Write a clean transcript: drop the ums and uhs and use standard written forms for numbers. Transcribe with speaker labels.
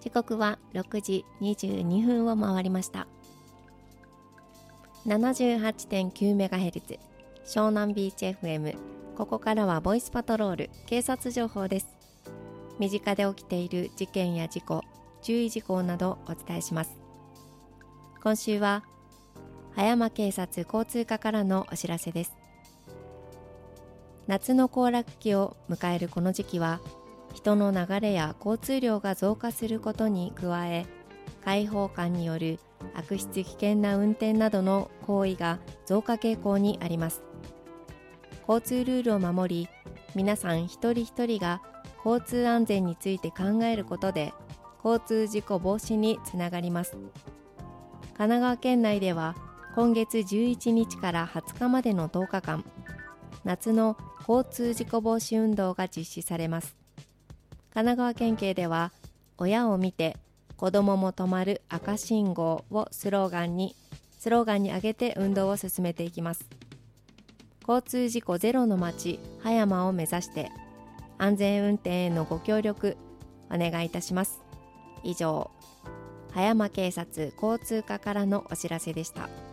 Speaker 1: 時刻は6時22分を回りました。 78.9MHz 湘南ビーチ FM。 ここからはボイスパトロール警察情報です。身近で起きている事件や事故、注意事項などお伝えします。今週は葉山警察交通課からのお知らせです。夏の行楽期を迎えるこの時期は、人の流れや交通量が増加することに加え、開放感による悪質危険な運転などの行為が増加傾向にあります。交通ルールを守り、皆さん一人一人が交通安全について考えることで、交通事故防止につながります。神奈川県内では今月11日から20日までの10日間、夏の交通事故防止運動が実施されます。神奈川県警では、親を見て子供も止まる赤信号をスローガンに挙げて運動を進めていきます。交通事故ゼロの街葉山を目指して、安全運転へのご協力お願いいたします。以上、葉山警察交通課からのお知らせでした。